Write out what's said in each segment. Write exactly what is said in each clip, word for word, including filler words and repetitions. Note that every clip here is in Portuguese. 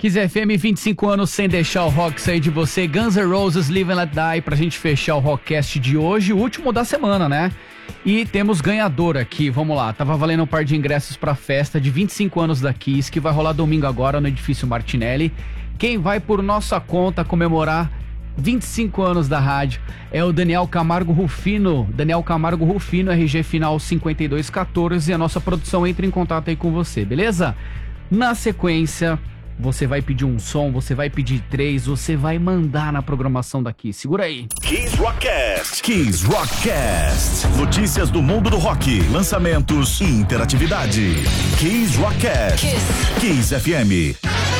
Kiss F M, vinte e cinco anos sem deixar o rock sair de você. Guns N' Roses, Live and Let Die, pra gente fechar o Rockcast de hoje, o último da semana, né? E temos ganhador aqui, vamos lá. Tava valendo um par de ingressos pra festa de vinte e cinco anos da Kiss, que vai rolar domingo agora no Edifício Martinelli. Quem vai por nossa conta comemorar vinte e cinco anos da rádio é o Daniel Camargo Rufino. Daniel Camargo Rufino, R G final cinquenta e dois quatorze. E a nossa produção entra em contato aí com você, beleza? Na sequência, você vai pedir um som, você vai pedir três, você vai mandar na programação daqui. Segura aí. Kiss Rockcast. Kiss Rockcast. Notícias do mundo do rock, lançamentos e interatividade. Kiss Rockcast. Kiss, Kiss F M.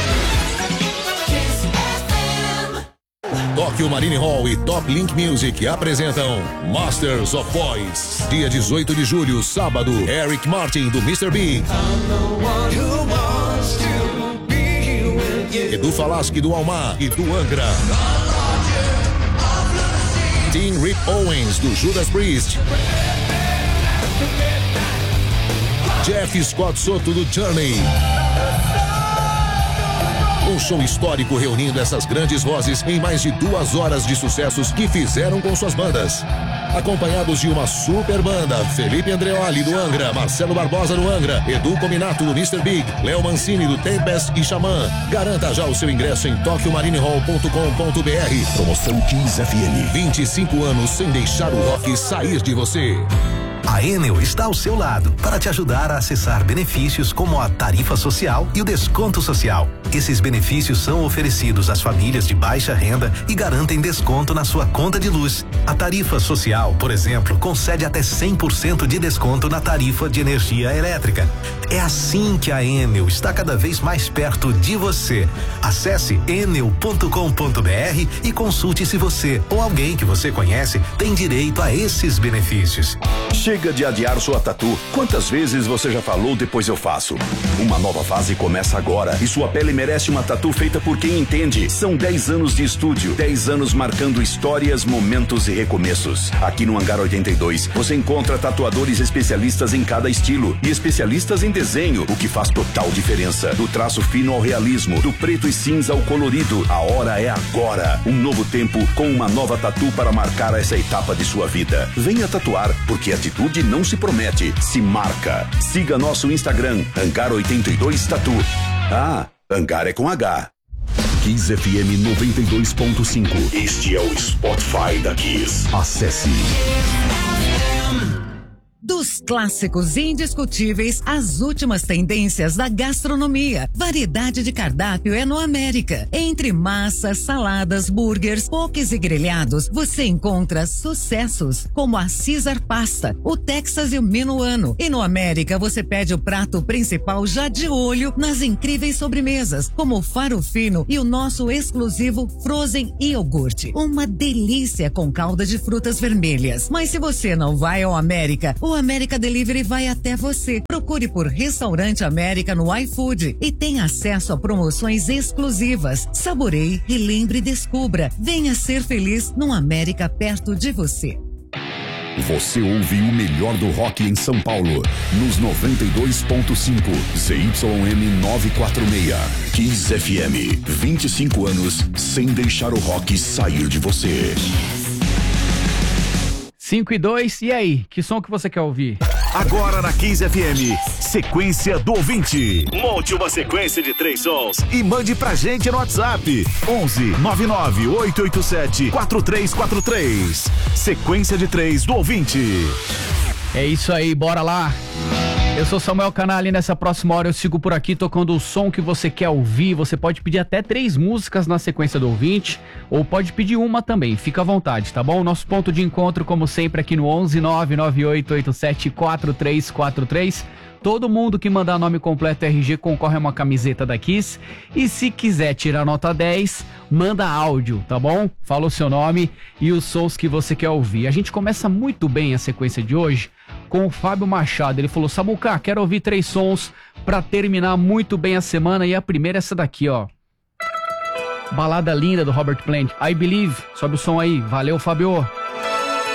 Tóquio Marine Hall e Top Link Music apresentam Masters of Boys. Dia dezoito de julho, sábado, Eric Martin do mister Big. Edu Falaschi do Almar e do Angra. Tim Rick Owens do Judas Priest. Jeff Scott Soto do Journey. Um show histórico reunindo essas grandes vozes em mais de duas horas de sucessos que fizeram com suas bandas. Acompanhados de uma super banda, Felipe Andreoli do Angra, Marcelo Barbosa do Angra, Edu Cominato do mister Big, Léo Mancini do Tempest e Xamã. Garanta já o seu ingresso em tóquio marine hall ponto com ponto b r. Promoção Kiss F M. vinte e cinco anos sem deixar o rock sair de você. A Enel está ao seu lado para te ajudar a acessar benefícios como a tarifa social e o desconto social. Esses benefícios são oferecidos às famílias de baixa renda e garantem desconto na sua conta de luz. A tarifa social, por exemplo, concede até cem por cento de desconto na tarifa de energia elétrica. É assim que a Enel está cada vez mais perto de você. Acesse enel ponto com ponto b r e consulte se você ou alguém que você conhece tem direito a esses benefícios. Chega de adiar sua tatu. Quantas vezes você já falou depois eu faço? Uma nova fase começa agora e sua pele merece uma tatu feita por quem entende. São dez anos de estúdio, dez anos marcando histórias, momentos e recomeços. Aqui no Hangar oitenta e dois, você encontra tatuadores especialistas em cada estilo e especialistas em desenho, o que faz total diferença. Do traço fino ao realismo, do preto e cinza ao colorido, a hora é agora. Um novo tempo com uma nova tatu para marcar essa etapa de sua vida. Venha tatuar, porque atitude não se promete, se marca. Siga nosso Instagram, Hangar oitenta e dois Tatu. Ah, Hangar é com H. Kiss F M noventa e dois ponto cinco. Este é o Spotify da Kiss. Acesse. Dos clássicos indiscutíveis às últimas tendências da gastronomia. Variedade de cardápio é no América. Entre massas, saladas, burgers, pokés e grelhados, você encontra sucessos como a Caesar Pasta, o Texas e o Minuano. E no América você pede o prato principal já de olho nas incríveis sobremesas, como o faro fino e o nosso exclusivo Frozen iogurte. Uma delícia com calda de frutas vermelhas. Mas se você não vai ao América, o América Delivery vai até você. Procure por Restaurante América no iFood e tenha acesso a promoções exclusivas. Saboreie, relembre e descubra. Venha ser feliz num América perto de você. Você ouve o melhor do rock em São Paulo, nos noventa e dois ponto cinco, Z Y M novecentos e quarenta e seis. Kiss F M, vinte e cinco anos sem deixar o rock sair de você. cinco e dois, e aí? Que som que você quer ouvir? Agora na Kiss F M, sequência do ouvinte. Monte uma sequência de três sons e mande pra gente no WhatsApp. onze nove nove oito oito sete quatro três quatro três. Sequência de três do ouvinte. É isso aí, bora lá. Eu sou Samuel Canali, nessa próxima hora eu sigo por aqui tocando o som que você quer ouvir. Você pode pedir até três músicas na sequência do ouvinte, ou pode pedir uma também, fica à vontade, tá bom? Nosso ponto de encontro, como sempre, aqui no onze nove nove oito oito sete quatro três quatro três. Todo mundo que mandar nome completo R G concorre a uma camiseta da Kiss. E se quiser tirar nota dez, manda áudio, tá bom? Fala o seu nome e os sons que você quer ouvir. A gente começa muito bem a sequência de hoje com o Fábio Machado. Ele falou: Samuca, quero ouvir três sons pra terminar muito bem a semana. E a primeira é essa daqui, ó. Balada linda do Robert Plant, I Believe. Sobe o som aí. Valeu, Fábio.